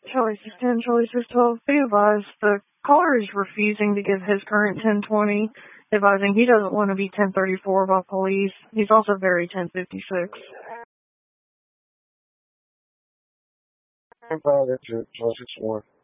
Charlie 610, Charlie 612, be advised, the caller is refusing to give his current 1020, advising he doesn't want to be 1034 by police. He's also very 1056. I'm fine, that's it. Charlie 6-1.